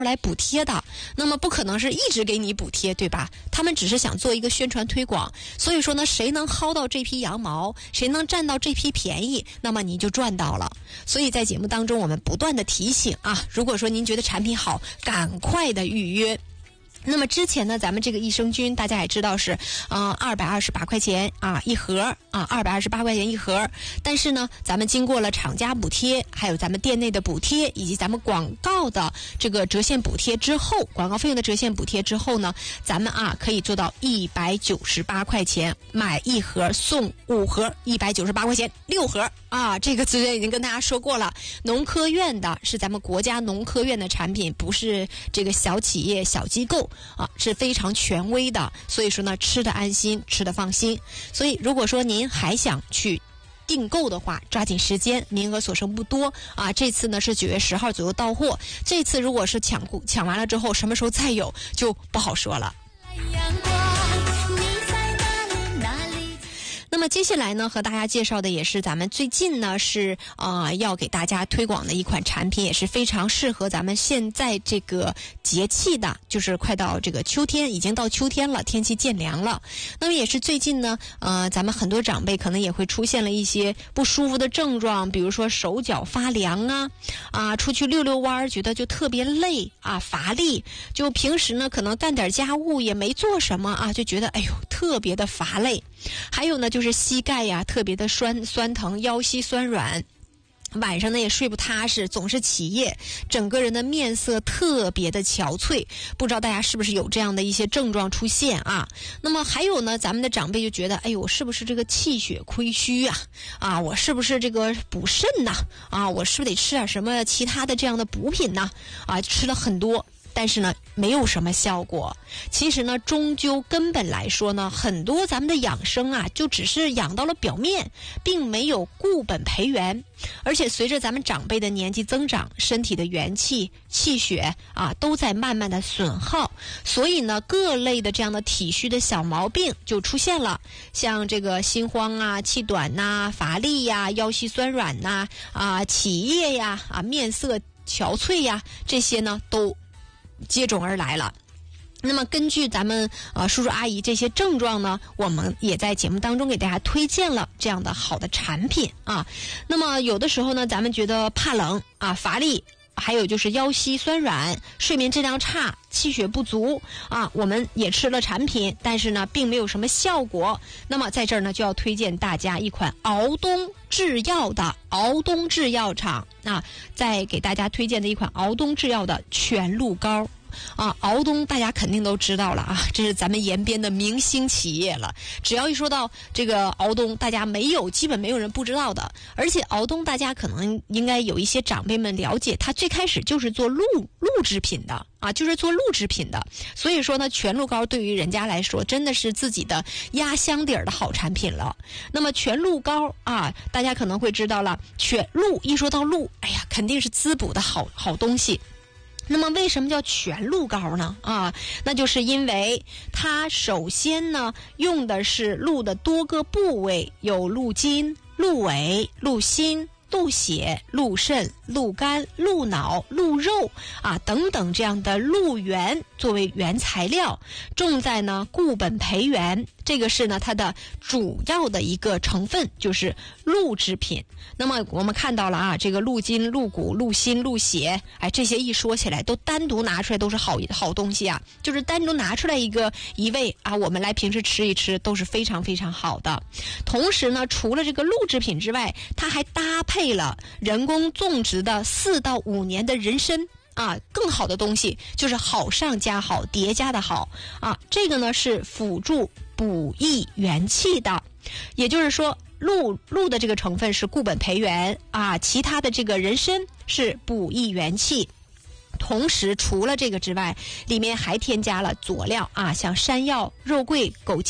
来补贴的，那么不可能是一直给你补贴，对吧？他们只是想做一个宣传推广，所以说呢，谁能薅到这批羊毛，谁能占到这批便宜，那么你就赚到了。所以在节目当中我们不断的提醒啊，如果说您觉得产品好，赶快的预约。那么之前呢，咱们这个益生菌大家也知道是228块钱啊一盒啊，228块钱一盒。但是呢，咱们经过了厂家补贴，还有咱们店内的补贴，以及咱们广告的这个折现补贴之后，广告费用的折现补贴之后呢，咱们可以做到198块钱买一盒送5盒，198块钱6盒啊。这个之前已经跟大家说过了，农科院的是咱们国家农科院的产品，不是这个小企业小机构啊，是非常权威的，所以说呢，吃得安心，吃得放心。所以如果说您还想去订购的话，抓紧时间，名额所剩不多啊。这次呢是9月10号左右到货，这次如果是抢完了之后，什么时候再有就不好说了。那么接下来呢，和大家介绍的也是咱们最近呢是要给大家推广的一款产品，也是非常适合咱们现在这个节气的，就是快到这个秋天，已经到秋天了，天气渐凉了。那么也是最近呢，咱们很多长辈可能也会出现了一些不舒服的症状，比如说手脚发凉出去溜溜弯觉得就特别累乏力，就平时呢可能干点家务也没做什么就觉得特别的乏累。还有呢就是膝盖特别的酸疼，腰膝酸软，晚上呢也睡不踏实，总是起夜，整个人的面色特别的憔悴。不知道大家是不是有这样的一些症状出现啊？那么还有呢，咱们的长辈就觉得我是不是这个气血亏虚我是不是这个补肾我是不是得吃点什么其他的这样的补品吃了很多，但是呢没有什么效果。其实呢终究根本来说呢，很多咱们的养生就只是养到了表面，并没有固本培元。而且随着咱们长辈的年纪增长，身体的元气气血都在慢慢的损耗，所以呢各类的这样的体虚的小毛病就出现了，像这个心慌气短乏力腰膝酸软起夜面色憔悴这些呢都接踵而来了。那么根据咱们叔叔阿姨这些症状呢，我们也在节目当中给大家推荐了这样的好的产品那么有的时候呢，咱们觉得怕冷乏力，还有就是腰膝酸软，睡眠质量差，气血不足我们也吃了产品，但是呢并没有什么效果。那么在这儿呢就要推荐大家一款敖东制药的敖东制药厂再给大家推荐的一款敖东制药的全鹿膏敖东大家肯定都知道了这是咱们延边的明星企业了。只要一说到这个敖东，大家基本没有人不知道的。而且敖东大家可能应该有一些长辈们了解，它最开始就是做录制品的就是做录制品的。所以说呢，全鹿膏对于人家来说真的是自己的压箱底儿的好产品了。那么全鹿膏大家可能会知道了，全鹿一说到鹿，肯定是滋补的好东西。那么为什么叫全鹿膏呢那就是因为它首先呢用的是鹿的多个部位，有鹿筋、鹿尾、鹿心、鹿血、鹿肾、鹿肝、鹿脑、鹿肉等等这样的鹿源作为原材料，重在呢固本培元。这个是呢它的主要的一个成分，就是鹿制品。那么我们看到了这个鹿筋、鹿骨、鹿心、鹿血这些一说起来都单独拿出来都是好东西就是单独拿出来一味我们来平时吃一吃都是非常非常好的。同时呢，除了这个鹿制品之外，它还搭配了人工种植的4到5年的人参更好的东西，就是好上加好，叠加的好这个呢是辅助补益元气的。也就是说鹿的这个成分是固本培元其他的这个人参是补益元气。同时除了这个之外，里面还添加了佐料像山药、肉桂、枸杞